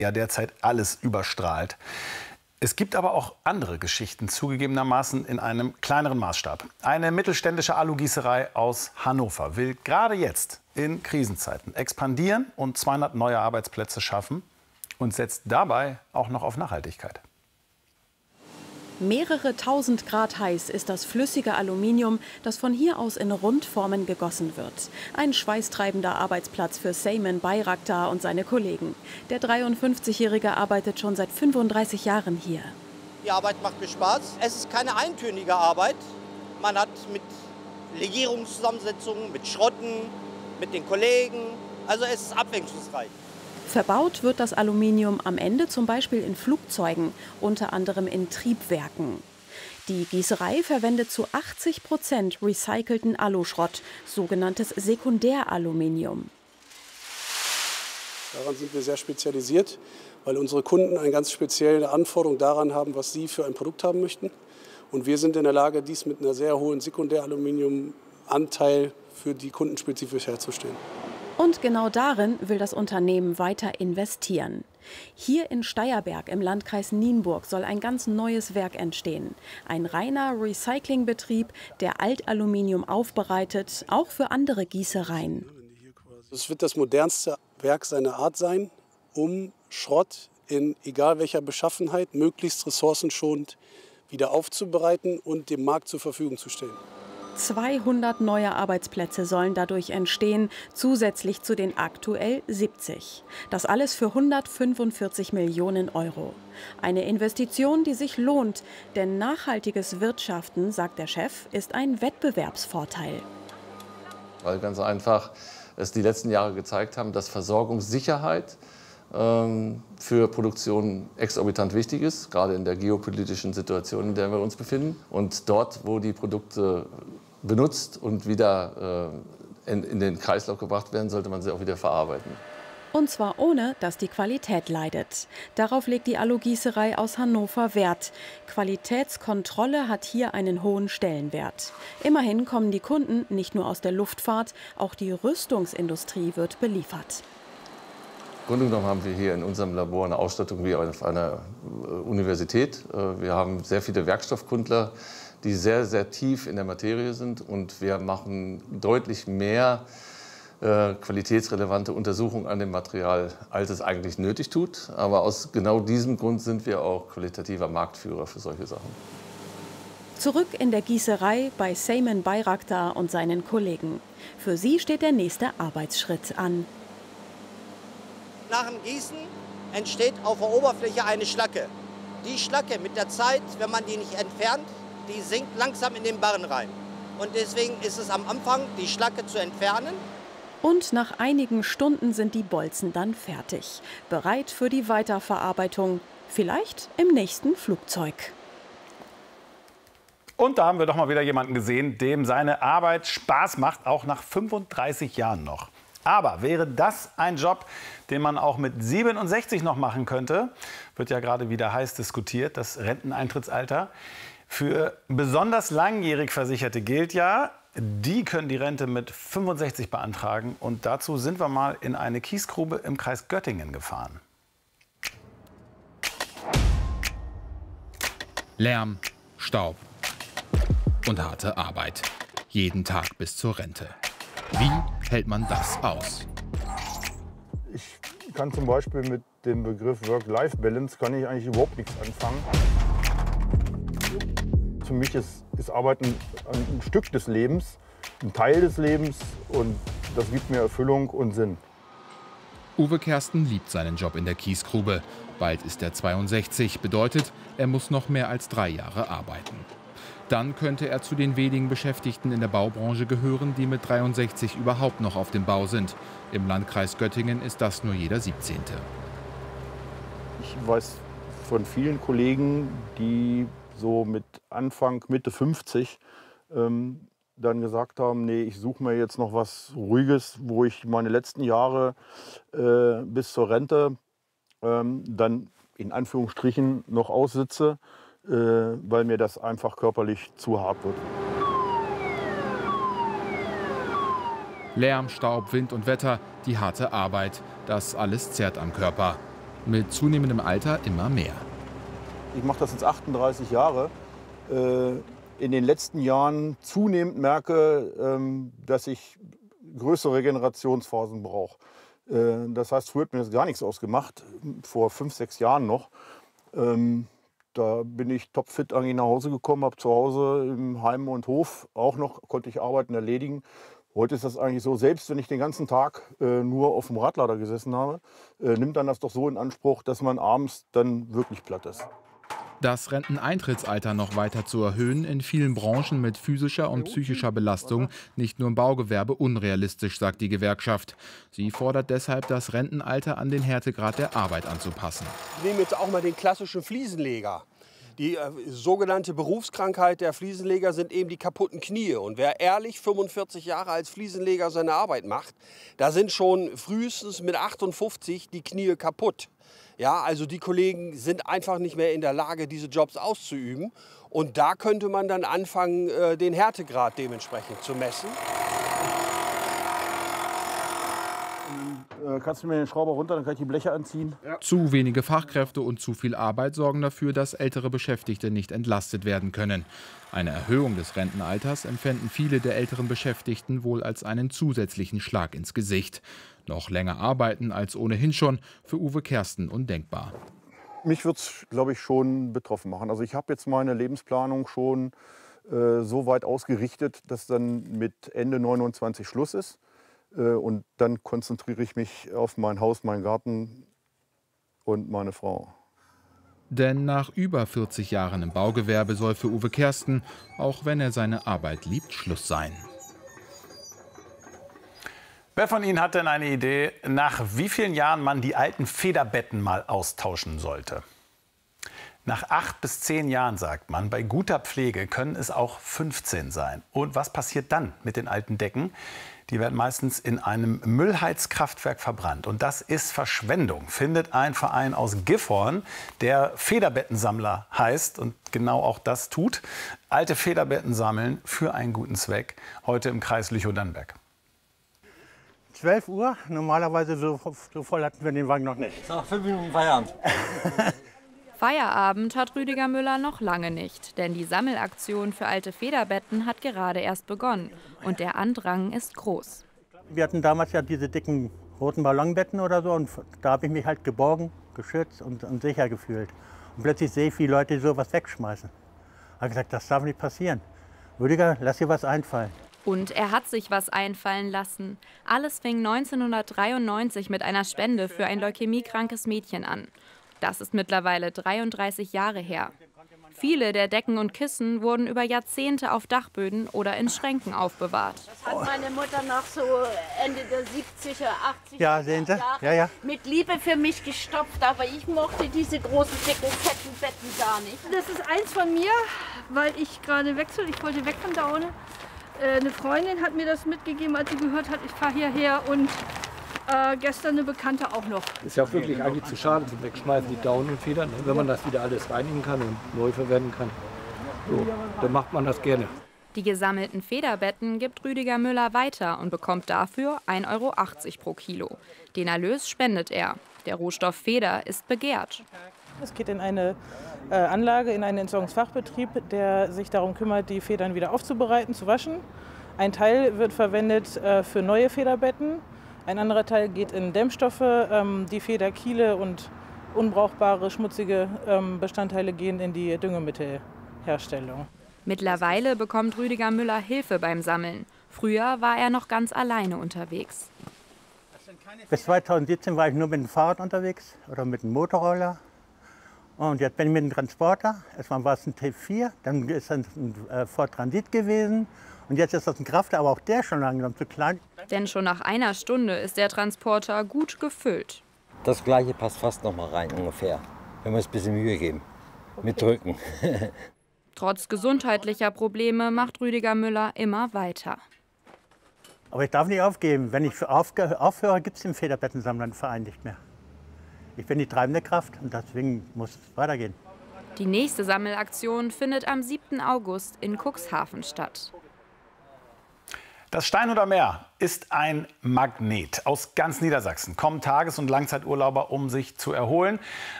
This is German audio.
ja derzeit alles überstrahlt. Es gibt aber auch andere Geschichten, zugegebenermaßen in einem kleineren Maßstab. Eine mittelständische Alugießerei aus Hannover will gerade jetzt in Krisenzeiten expandieren und 200 neue Arbeitsplätze schaffen und setzt dabei auch noch auf Nachhaltigkeit. Mehrere tausend Grad heiß ist das flüssige Aluminium, das von hier aus in Rundformen gegossen wird. Ein schweißtreibender Arbeitsplatz für Seymen Bayraktar und seine Kollegen. Der 53-Jährige arbeitet schon seit 35 Jahren hier. Die Arbeit macht mir Spaß. Es ist keine eintönige Arbeit. Man hat mit Legierungszusammensetzungen, mit Schrotten, mit den Kollegen. Also es ist abwechslungsreich. Verbaut wird das Aluminium am Ende zum Beispiel in Flugzeugen, unter anderem in Triebwerken. Die Gießerei verwendet zu 80% recycelten Aluschrott, sogenanntes Sekundäraluminium. Daran sind wir sehr spezialisiert, weil unsere Kunden eine ganz spezielle Anforderung daran haben, was sie für ein Produkt haben möchten. Und wir sind in der Lage, dies mit einer sehr hohen Sekundäraluminiumanteil für die Kunden spezifisch herzustellen. Und genau darin will das Unternehmen weiter investieren. Hier in Steyerberg im Landkreis Nienburg soll ein ganz neues Werk entstehen. Ein reiner Recyclingbetrieb, der Altaluminium aufbereitet, auch für andere Gießereien. Es wird das modernste Werk seiner Art sein, um Schrott in egal welcher Beschaffenheit möglichst ressourcenschonend wieder aufzubereiten und dem Markt zur Verfügung zu stellen. 200 neue Arbeitsplätze sollen dadurch entstehen, zusätzlich zu den aktuell 70. Das alles für 145 Millionen Euro. Eine Investition, die sich lohnt, denn nachhaltiges Wirtschaften, sagt der Chef, ist ein Wettbewerbsvorteil. Weil ganz einfach es die letzten Jahre gezeigt haben, dass Versorgungssicherheit für Produktion exorbitant wichtig ist, gerade in der geopolitischen Situation, in der wir uns befinden. Und dort, wo die Produkte benutzt und wieder in den Kreislauf gebracht werden, sollte man sie auch wieder verarbeiten. Und zwar ohne, dass die Qualität leidet. Darauf legt die Alugießerei aus Hannover Wert. Qualitätskontrolle hat hier einen hohen Stellenwert. Immerhin kommen die Kunden nicht nur aus der Luftfahrt, auch die Rüstungsindustrie wird beliefert. Im Grunde genommen haben wir hier in unserem Labor eine Ausstattung wie auf einer Universität. Wir haben sehr viele Werkstoffkundler, die sehr, sehr tief in der Materie sind. Und wir machen deutlich mehr qualitätsrelevante Untersuchungen an dem Material, als es eigentlich nötig tut. Aber aus genau diesem Grund sind wir auch qualitativer Marktführer für solche Sachen. Zurück in der Gießerei bei Seymen Bayraktar und seinen Kollegen. Für sie steht der nächste Arbeitsschritt an. Nach dem Gießen entsteht auf der Oberfläche eine Schlacke. Die Schlacke mit der Zeit, wenn man die nicht entfernt, die sinkt langsam in den Barren rein. Und deswegen ist es am Anfang, die Schlacke zu entfernen. Und nach einigen Stunden sind die Bolzen dann fertig. Bereit für die Weiterverarbeitung. Vielleicht im nächsten Flugzeug. Und da haben wir doch mal wieder jemanden gesehen, dem seine Arbeit Spaß macht, auch nach 35 Jahren noch. Aber wäre das ein Job, den man auch mit 67 noch machen könnte? Wird ja gerade wieder heiß diskutiert, das Renteneintrittsalter. Für besonders langjährig Versicherte gilt ja, die können die Rente mit 65 beantragen. Und dazu sind wir mal in eine Kiesgrube im Kreis Göttingen gefahren. Lärm, Staub und harte Arbeit. Jeden Tag bis zur Rente. Wie hält man das aus? Ich kann zum Beispiel mit dem Begriff Work-Life-Balance kann ich eigentlich überhaupt nichts anfangen. Für mich ist Arbeiten ein Stück des Lebens, ein Teil des Lebens und das gibt mir Erfüllung und Sinn. Uwe Kersten liebt seinen Job in der Kiesgrube. Bald ist er 62, bedeutet, er muss noch mehr als 3 Jahre arbeiten. Dann könnte er zu den wenigen Beschäftigten in der Baubranche gehören, die mit 63 überhaupt noch auf dem Bau sind. Im Landkreis Göttingen ist das nur jeder 17. Ich weiß von vielen Kollegen, die so mit Anfang, Mitte 50 dann gesagt haben, nee, ich suche mir jetzt noch was Ruhiges, wo ich meine letzten Jahre bis zur Rente dann in Anführungsstrichen noch aussitze, weil mir das einfach körperlich zu hart wird. Lärm, Staub, Wind und Wetter, die harte Arbeit, das alles zerrt am Körper. Mit zunehmendem Alter immer mehr. Ich mache das jetzt 38 Jahre. In den letzten Jahren zunehmend merke, dass ich größere Regenerationsphasen brauche. Das heißt, früher hat mir das gar nichts ausgemacht, vor 5, 6 Jahren noch. Da bin ich topfit eigentlich nach Hause gekommen, habe zu Hause im Heim und Hof auch noch, konnte ich Arbeiten erledigen. Heute ist das eigentlich so, selbst wenn ich den ganzen Tag nur auf dem Radlader gesessen habe, nimmt dann das doch so in Anspruch, dass man abends dann wirklich platt ist. Das Renteneintrittsalter noch weiter zu erhöhen, in vielen Branchen mit physischer und psychischer Belastung, nicht nur im Baugewerbe, unrealistisch, sagt die Gewerkschaft. Sie fordert deshalb, das Rentenalter an den Härtegrad der Arbeit anzupassen. Ich nehme jetzt auch mal den klassischen Fliesenleger. Die sogenannte Berufskrankheit der Fliesenleger sind eben die kaputten Knie. Und wer ehrlich 45 Jahre als Fliesenleger seine Arbeit macht, da sind schon frühestens mit 58 die Knie kaputt. Ja, also die Kollegen sind einfach nicht mehr in der Lage, diese Jobs auszuüben. Und da könnte man dann anfangen, den Härtegrad dementsprechend zu messen. Kannst du mir den Schrauber runter, dann kann ich die Bleche anziehen? Ja. Zu wenige Fachkräfte und zu viel Arbeit sorgen dafür, dass ältere Beschäftigte nicht entlastet werden können. Eine Erhöhung des Rentenalters empfinden viele der älteren Beschäftigten wohl als einen zusätzlichen Schlag ins Gesicht. Noch länger arbeiten als ohnehin schon, für Uwe Kersten undenkbar. Mich wird es, glaube ich, schon betroffen machen. Also ich habe jetzt meine Lebensplanung schon so weit ausgerichtet, dass dann mit Ende 29 Schluss ist. Und dann konzentriere ich mich auf mein Haus, meinen Garten und meine Frau. Denn nach über 40 Jahren im Baugewerbe soll für Uwe Kersten, auch wenn er seine Arbeit liebt, Schluss sein. Wer von Ihnen hat denn eine Idee, nach wie vielen Jahren man die alten Federbetten mal austauschen sollte? Nach 8 bis 10 Jahren, sagt man. Bei guter Pflege können es auch 15 sein. Und was passiert dann mit den alten Decken? Die werden meistens in einem Müllheizkraftwerk verbrannt. Und das ist Verschwendung, findet ein Verein aus Gifhorn, der Federbettensammler heißt und genau auch das tut. Alte Federbetten sammeln für einen guten Zweck. Heute im Kreis Lüchow-Dannenberg. 12 Uhr, normalerweise so voll hatten wir den Wagen noch nicht. Nach 5 Minuten Feierabend. Feierabend hat Rüdiger Müller noch lange nicht, denn die Sammelaktion für alte Federbetten hat gerade erst begonnen und der Andrang ist groß. Wir hatten damals ja diese dicken roten Ballonbetten oder so und da habe ich mich halt geborgen, geschützt und sicher gefühlt. Und plötzlich sehe ich, wie Leute sowas wegschmeißen. Ich habe gesagt, das darf nicht passieren. Rüdiger, lass dir was einfallen. Und er hat sich was einfallen lassen. Alles fing 1993 mit einer Spende für ein leukämiekrankes Mädchen an. Das ist mittlerweile 33 Jahre her. Viele der Decken und Kissen wurden über Jahrzehnte auf Dachböden oder in Schränken aufbewahrt. Das hat meine Mutter noch so Ende der 70er, 80er ja, sehen Sie? Ja. mit Liebe für mich gestopft. Aber ich mochte diese großen, dicken, fetten Betten gar nicht. Das ist eins von mir, weil ich gerade wechsle. Ich wollte weg von da unten. Eine Freundin hat mir das mitgegeben, als sie gehört hat, ich fahre hierher und gestern eine Bekannte auch noch. Ist ja auch wirklich eigentlich zu schade zum Wegschmeißen, die Daunen und Federn, ne? Wenn man das wieder alles reinigen kann und neu verwenden kann. So, dann macht man das gerne. Die gesammelten Federbetten gibt Rüdiger Müller weiter und bekommt dafür 1,80 € pro Kilo. Den Erlös spendet er. Der Rohstoff Feder ist begehrt. Es geht in eine Anlage, in einen Entsorgungsfachbetrieb, der sich darum kümmert, die Federn wieder aufzubereiten, zu waschen. Ein Teil wird verwendet für neue Federbetten. Ein anderer Teil geht in Dämmstoffe. Die Federkiele und unbrauchbare, schmutzige Bestandteile gehen in die Düngemittelherstellung. Mittlerweile bekommt Rüdiger Müller Hilfe beim Sammeln. Früher war er noch ganz alleine unterwegs. Bis 2017 war ich nur mit dem Fahrrad unterwegs oder mit dem Motorroller. Und jetzt bin ich mit dem Transporter. Erstmal war es ein T4, dann ist es ein Ford Transit gewesen. Und jetzt ist das ein Krafter, aber auch der ist schon langsam zu klein. Denn schon nach einer Stunde ist der Transporter gut gefüllt. Das Gleiche passt fast noch mal rein ungefähr, wenn wir uns ein bisschen Mühe geben mit Drücken. Trotz gesundheitlicher Probleme macht Rüdiger Müller immer weiter. Aber ich darf nicht aufgeben. Wenn ich aufhöre, gibt es den Federbettensammlerverein nicht mehr. Ich bin die treibende Kraft und deswegen muss es weitergehen. Die nächste Sammelaktion findet am 7. August in Cuxhaven statt. Das Steinhuder Meer ist ein Magnet. Aus ganz Niedersachsen kommen Tages- und Langzeiturlauber, um sich zu erholen.